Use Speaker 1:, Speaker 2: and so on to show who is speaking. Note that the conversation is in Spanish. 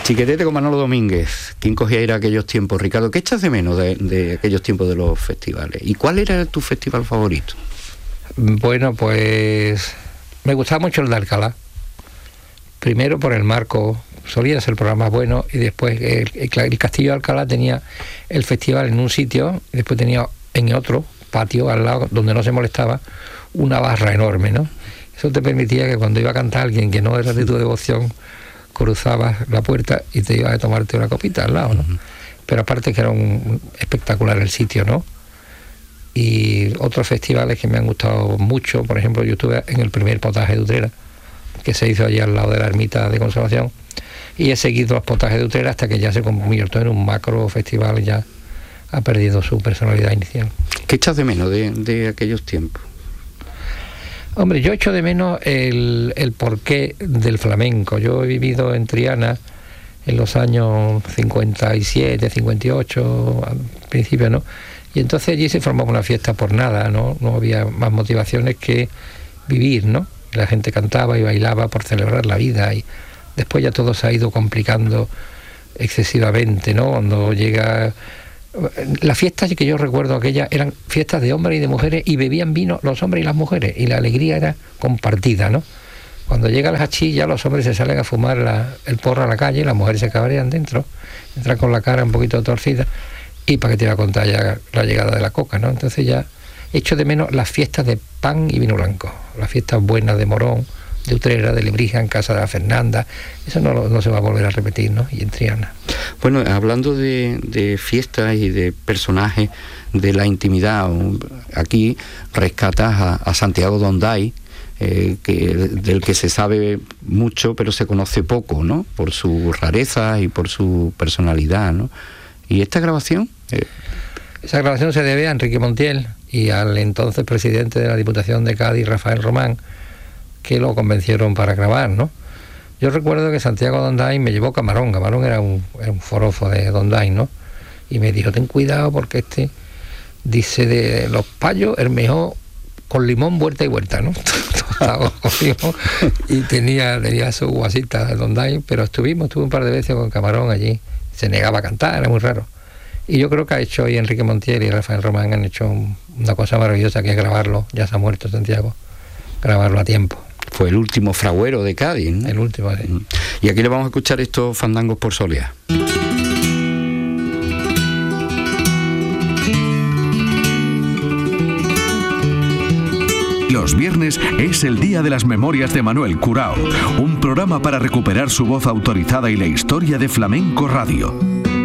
Speaker 1: Chiquetete con Manolo Domínguez. ¿Quién cogía ir a aquellos tiempos? Ricardo, ¿qué echas de menos de aquellos tiempos de los festivales? ¿Y cuál era tu festival favorito?
Speaker 2: Bueno, pues me gustaba mucho el de Alcalá. Primero por el marco, solía ser programas buenos, y después el Castillo de Alcalá tenía el festival en un sitio, y después tenía en otro patio al lado, donde no se molestaba, una barra enorme, ¿no? Eso te permitía que cuando iba a cantar alguien que no era de tu devoción, cruzabas la puerta y te ibas a tomarte una copita al lado, ¿no? Uh-huh. Pero aparte que era un espectacular el sitio, ¿no? Y otros festivales que me han gustado mucho, por ejemplo, yo estuve en el primer potaje de Utrera, que se hizo allí al lado de la ermita de conservación, y he seguido los potajes de Utrera hasta que ya se convirtió en un macro festival, ya ha perdido su personalidad inicial.
Speaker 1: ¿Qué echas de menos de aquellos tiempos?
Speaker 2: Hombre, yo echo de menos el porqué del flamenco. Yo he vivido en Triana en los años 57, 58, al principio, ¿no? Y entonces allí se formaba una fiesta por nada, ¿no? No había más motivaciones que vivir, ¿no? La gente cantaba y bailaba por celebrar la vida, y después ya todo se ha ido complicando excesivamente, ¿no? Cuando llega... Las fiestas que yo recuerdo, aquellas eran fiestas de hombres y de mujeres, y bebían vino los hombres y las mujeres, y la alegría era compartida, ¿no? Cuando llega el hachís, ya los hombres se salen a fumar el porro a la calle, y las mujeres se cabrean dentro, entran con la cara un poquito torcida, y para qué te iba a contar ya la llegada de la coca, ¿no? Entonces ya echo de menos las fiestas de pan y vino blanco, las fiestas buenas de Morón, de Utrera, de Lebrija, en casa de la Fernanda. Eso no se va a volver a repetir, ¿no? Y en Triana.
Speaker 1: Bueno, hablando de fiestas y de personajes de la intimidad, aquí rescatas a Santiago Donday, del que se sabe mucho pero se conoce poco, ¿no? Por su rareza y por su personalidad, ¿no? ¿Y esta grabación?
Speaker 2: Esa grabación se debe a Enrique Montiel y al entonces presidente de la Diputación de Cádiz, Rafael Román, que lo convencieron para grabar, ¿no? Yo recuerdo que Santiago Donday me llevó Camarón. Camarón era un forofo de Donday, ¿no? Y me dijo, ten cuidado porque dice de los payos, el mejor con limón vuelta y vuelta, ¿no? Estaba con limón, y tenía su guasita de Donday, pero estuve un par de veces con Camarón allí. Se negaba a cantar, era muy raro. Y yo creo que ha hecho hoy Enrique Montiel y Rafael Román han hecho una cosa maravillosa, que es grabarlo. Ya se ha muerto Santiago, grabarlo a tiempo.
Speaker 1: Fue el último fragüero de Cádiz, ¿no?
Speaker 2: El último, sí.
Speaker 1: Y aquí le vamos a escuchar estos fandangos por Soleá.
Speaker 3: Los viernes es el día de las memorias de Manuel Curao, un programa para recuperar su voz autorizada y la historia de Flamenco Radio.